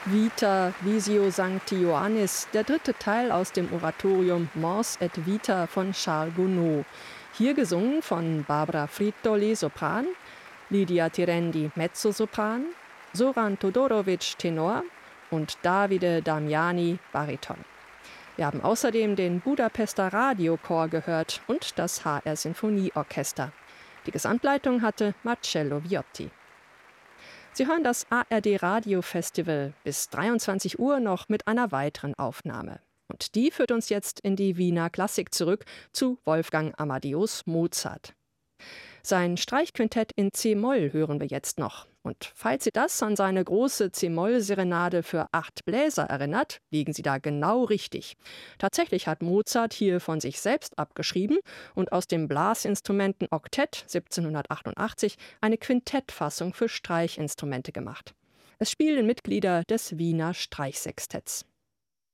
Vita Visio Sancti Ioannis, der dritte Teil aus dem Oratorium Mors et Vita von Charles Gounod. Hier gesungen von Barbara Frittoli, Sopran, Lydia Tirendi, Mezzosopran, Zoran Todorovic, Tenor und Davide Damiani, Bariton. Wir haben außerdem den Budapester Radiochor gehört und das HR Sinfonieorchester. Die Gesamtleitung hatte Marcello Viotti. Sie hören das ARD Radio Festival bis 23 Uhr noch mit einer weiteren Aufnahme. Und die führt uns jetzt in die Wiener Klassik zurück zu Wolfgang Amadeus Mozart. Sein Streichquintett in C-Moll hören wir jetzt noch. Und falls Sie das an seine große C-Moll-Serenade für 8 Bläser erinnert, liegen Sie da genau richtig. Tatsächlich hat Mozart hier von sich selbst abgeschrieben und aus dem Blasinstrumenten Oktett 1788 eine Quintettfassung für Streichinstrumente gemacht. Es spielen Mitglieder des Wiener Streichsextetts.